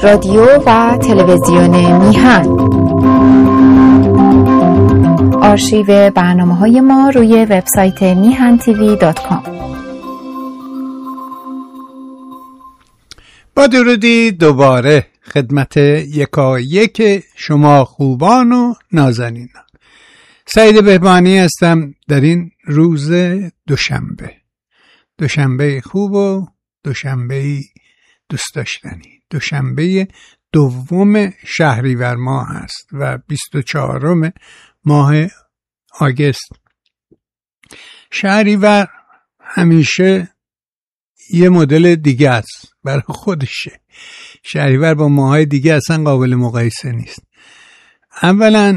رادیو و تلویزیون میهن. آرشیو برنامه‌های ما روی وبسایت mihantv.com. با درودی دوباره خدمت یکایک شما خوبان و نازنینان. سعید بهبانی هستم در این روز دوشنبه خوب و دوشنبه دوست داشتنی. دوشنبه دوم شهریور ماه هست و 24 ماه آگوست. شهریور همیشه یه مدل دیگه است برای خودشه. شهریور با ماهای دیگه اصلا قابل مقایسه نیست. اولا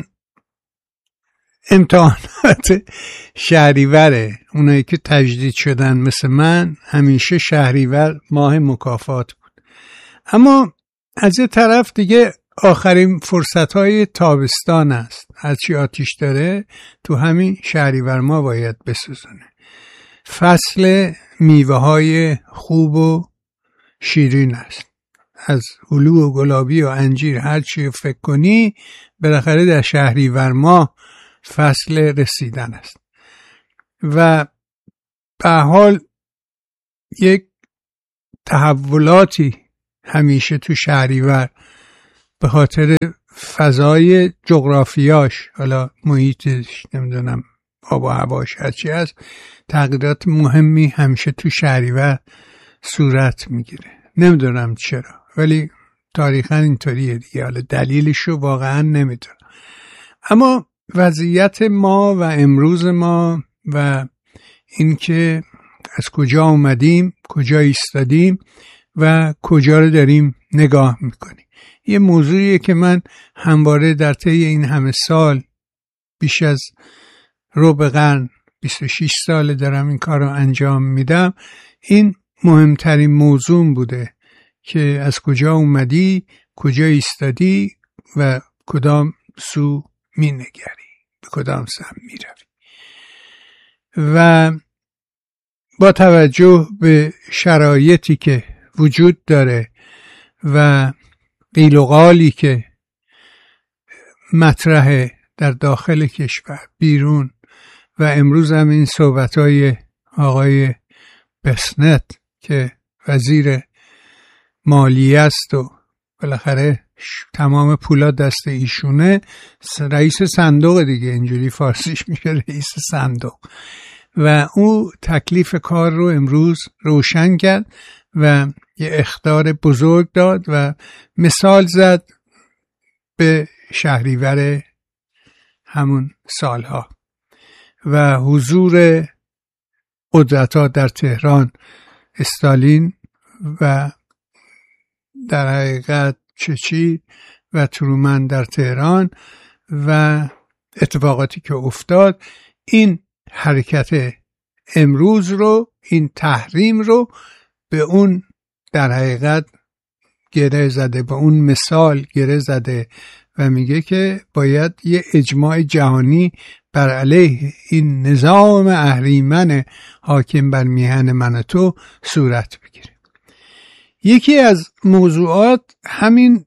امتحانات شهریوره، اونایی که تجدید شدن مثل من، همیشه شهریور ماه مکافات بود. اما از یه طرف دیگه آخرین فرصت‌های تابستان است. هرچی آتیش داره تو همین شهریور ماه باید بسوزونه. فصل میوه‌های خوب و شیرین است. از هلو و گلابی و انجیر هرچی فکر کنی بالاخره در شهریور ماه فصل رسیدن است. و به حال یک تحولاتی همیشه تو شهریور به خاطر فضای جغرافیاش، حالا محیطش، نمیدونم آب و هواش هرچی هست، تغییرات مهمی همیشه تو شهریور صورت میگیره. نمیدونم چرا، ولی تاریخاً اینطوریه دیگه. حالا دلیلشو واقعاً نمیدونم. اما وضعیت ما و امروز ما و اینکه از کجا اومدیم، کجا ایستادیم و کجا رو داریم نگاه میکنیم، یه موضوعیه که من همواره در طی این همه سال، بیش از ربع قرن، 26 سال دارم این کار رو انجام میدم، این مهمترین موضوع بوده که از کجا اومدی، کجا ایستادی و کدام سو می نگری، به کدام سم می روی. و با توجه به شرایطی که وجود داره و قیل و قالی که مطرحه در داخل کشور، بیرون، و امروز هم این صحبت‌های آقای بسنت که وزیر مالیه است و بالاخره تمام پولا دست ایشونه، رئیس صندوق دیگه، اینجوری فارسیش میشه رئیس صندوق، و او تکلیف کار رو امروز روشن کرد و یه اخطار بزرگ داد و مثال زد به شهریور همون سالها و حضور قدرت‌ها در تهران، استالین و در حقیقت چرچیل و ترومن در تهران و اتفاقاتی که افتاد، این حرکت امروز رو، این تحریم رو به اون در حقیقت گره زده، به اون مثال گره زده و میگه که باید یه اجماع جهانی بر علیه این نظام اهریمن حاکم بر میهن من و تو صورت بگیره. یکی از موضوعات همین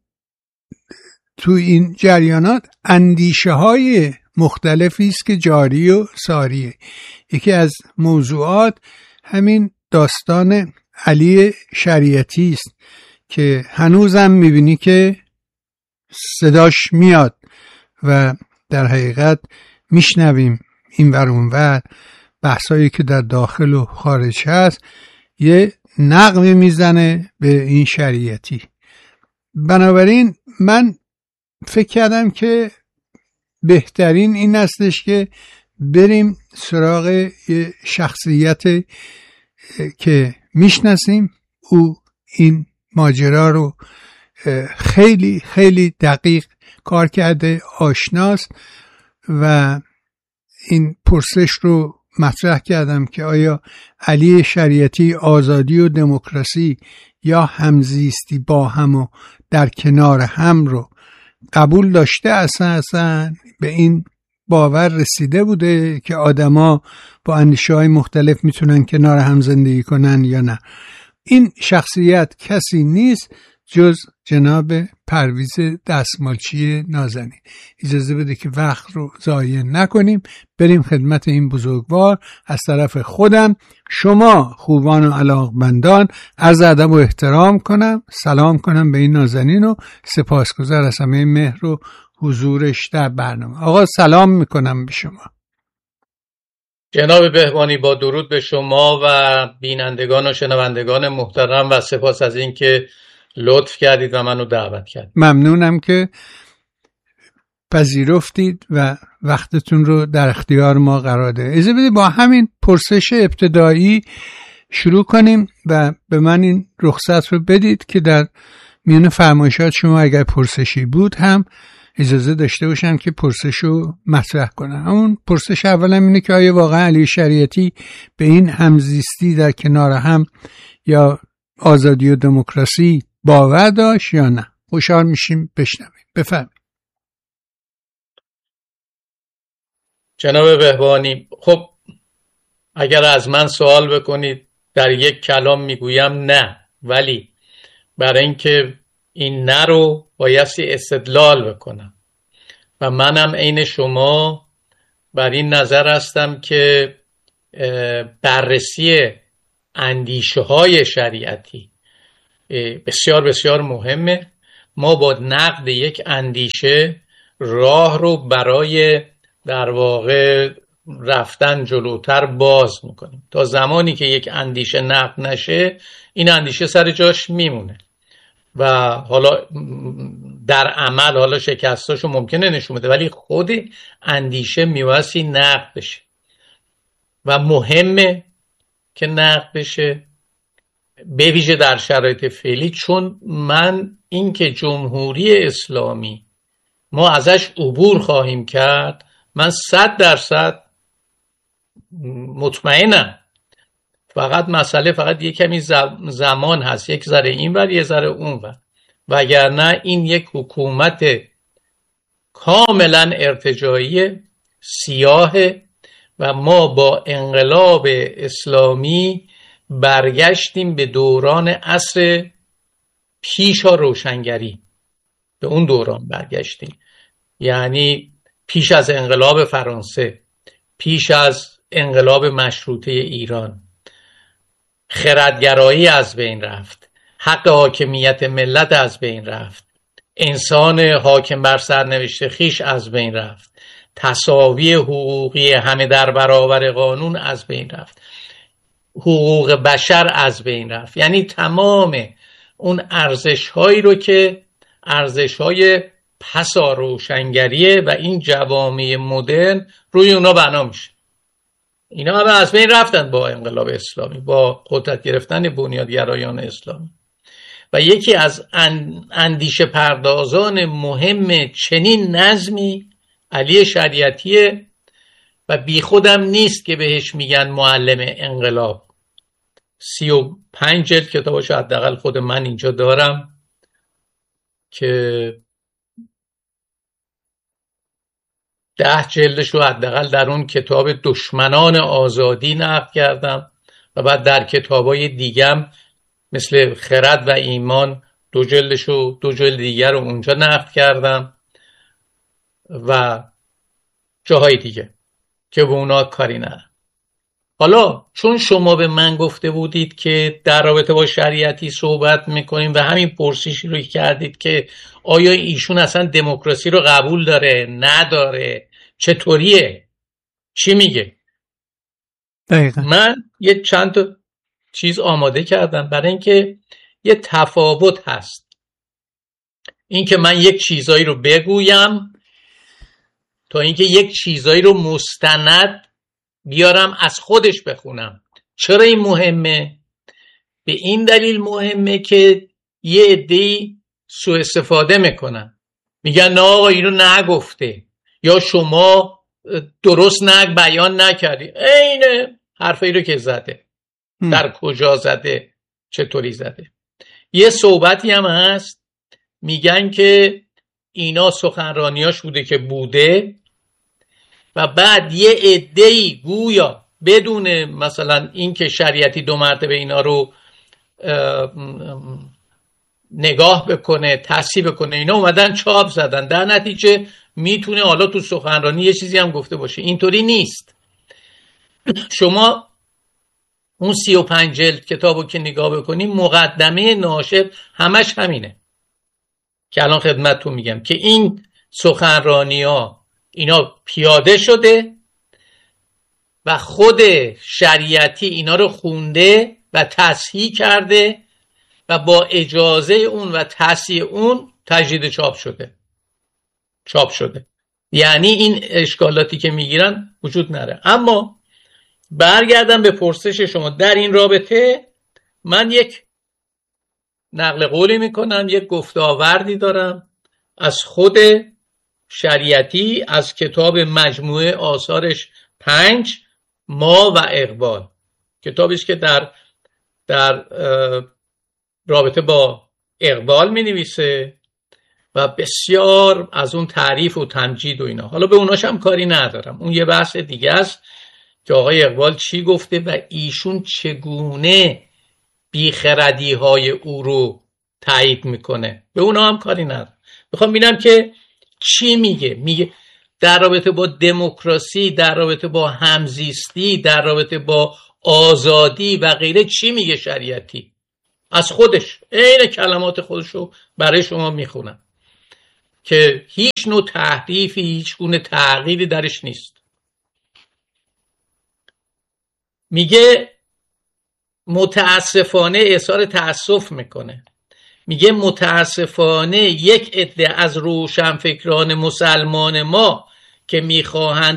تو این جریانات اندیشه های مختلفی است که جاری و ساریه. یکی از موضوعات همین داستان علی شریعتی است که هنوزم میبینی که صداش میاد و در حقیقت میشنویم این ور اون ور بحثایی که در داخل و خارج هست، یه نغمه میزنه به این شریعتی. بنابراین من فکر کردم که بهترین این هستش که بریم سراغ یه شخصیت که میشناسیم. او این ماجرا رو خیلی خیلی دقیق کار کرده، آشناست، و این پرسش رو مطرح کردم که آیا علی شریعتی آزادی و دموکراسی یا همزیستی با هم و در کنار هم رو قبول داشته؟ اصلا به این باور رسیده بوده که آدما با اندیشه‌های مختلف میتونن کنار هم زندگی کنن یا نه؟ این شخصیت کسی نیست جز جناب پرویز دستمالچی نازنین. اجازه بده که وقت رو ضایع نکنیم، بریم خدمت این بزرگوار. از طرف خودم شما خوبان و علاقمندان عرض ادب و احترام کنم، سلام کنم به این نازنین و سپاسگزار از همه مهر و حضورش در برنامه. آقا سلام میکنم به شما. جناب بهبانی با درود به شما و بینندگان و شنوندگان محترم و سپاس از این که لطف کردید و منو دعوت کردید. ممنونم که پذیرفتید و وقتتون رو در اختیار ما قرار دادید. اجازه بدید با همین پرسش ابتدایی شروع کنیم و به من این رخصت رو بدید که در میان فرمایشات شما اگر پرسشی بود هم اجازه داشته باشم که پرسش رو مطرح کنم. اون پرسش اولم اینه که آیا واقعا علی شریعتی به این همزیستی در کنار هم یا آزادی و دموکراسی باور داشت یا نه؟ خوشحال میشیم بشنویم. بفرمایید. جناب بهبانی، خب اگر از من سوال بکنید در یک کلام میگویم نه، ولی برای اینکه این نه رو بایستی استدلال بکنم و منم عین شما بر این نظر هستم که بررسی اندیشه های شریعتی بسیار بسیار مهمه. ما با نقد یک اندیشه راه رو برای در واقع رفتن جلوتر باز میکنیم. تا زمانی که یک اندیشه نقد نشه این اندیشه سر جاش میمونه و حالا در عمل حالا شکستاشو ممکنه نشون بده، ولی خود اندیشه میواسطی نقد بشه و مهمه که نقد بشه، به ویژه در شرایط فعلی. چون من اینکه جمهوری اسلامی ما ازش عبور خواهیم کرد من 100% مطمئنم. فقط مسئله فقط یک کمی زمان هست، یک ذره این ور یه ذره اون ور، وگرنه این یک حکومت کاملا ارتجاعی سیاه و ما با انقلاب اسلامی برگشتیم به دوران عصر پیش روشنگری، به اون دوران برگشتیم، یعنی پیش از انقلاب فرانسه، پیش از انقلاب مشروطه ایران. خردگرایی از بین رفت، حق حاکمیت ملت از بین رفت، انسان حاکم بر سرنوشت خیش از بین رفت، تساوی حقوقی همه در برابر قانون از بین رفت، حقوق بشر از بین رفت. یعنی تمام اون ارزش‌هایی رو که ارزش‌های پسا روشنگریه و این جوامع مدرن روی اونا بنا میشه. اینا همه از بین رفتن با انقلاب اسلامی، با قدرت گرفتن بنیادگرایان اسلامی. و یکی از اندیشه پردازان مهم چنین نظمی علی شریعتیه و بی خودم نیست که بهش میگن معلم انقلاب. 35 جلد کتابش حداقل خود من اینجا دارم که 10 جلدش رو حداقل در اون کتاب دشمنان آزادی نقد کردم و بعد در کتابای دیگم مثل خرد و ایمان 2 جلدش رو 2 جلد دیگر رو اونجا نقد کردم و جاهای دیگه که به اونا کاری ندارم. حالا چون شما به من گفته بودید که در رابطه با شریعتی صحبت میکنیم و همین پرسشی رو کردید که آیا ایشون اصلا دموکراسی رو قبول داره نداره، چطوریه، چی میگه؟ دقیقا. من یه چند تا چیز آماده کردم برای اینکه یه تفاوت هست، اینکه من یک چیزایی رو بگویم تا اینکه یک چیزایی رو مستند بیارم از خودش بخونم. چرا این مهمه؟ به این دلیل مهمه که یه عده‌ای سوء استفاده میکنن، میگن نه آقا اینو نگفته یا شما درست بیان نکردی. اینه حرفی رو که زده، در کجا زده، چطوری زده. یه صحبتی هم هست میگن که اینا سخنرانیاش بوده که بوده و بعد یه عده‌ای گویا بدون مثلا این که شریعتی 2 مرتبه اینا رو نگاه بکنه، تصحیح بکنه. اینا اومدن چاپ زدن، در نتیجه میتونه حالا تو سخنرانی یه چیزی هم گفته باشه. اینطوری نیست. شما اون 35 جلد کتابو که نگاه بکنی، مقدمه ناشر همش همینه که الان خدمتتون میگم که این سخنرانی ها اینا پیاده شده و خود شریعتی اینا رو خونده و تصحیح کرده و با اجازه اون و تصحیح اون تجدید چاپ شده. یعنی این اشکالاتی که میگیرن وجود نره. اما برگردم به پرسش شما. در این رابطه من یک نقل قولی میکنم، یک گفتاوردی دارم از خود شریعتی از کتاب مجموعه آثارش 5 ما و اقبال، کتابی است که در رابطه با اقبال می نویسه و بسیار از اون تعریف و تمجید و اینا. حالا به اوناش هم کاری ندارم، اون یه بحث دیگه است که آقای اقبال چی گفته و ایشون چگونه بیخردی های او رو تایید میکنه، به اونا هم کاری ندارم. میخوام ببینم که چی میگه در رابطه با دموکراسی، در رابطه با همزیستی، در رابطه با آزادی و غیره چی میگه شریعتی از خودش. عین کلمات خودش رو برای شما میخونم که هیچ نوع تحریفی، هیچ گونه تغییری درش نیست. میگه متاسفانه، اظهار تأسف میکنه، میگه متاسفانه یک عده از روشنفکران مسلمان ما که میخواهند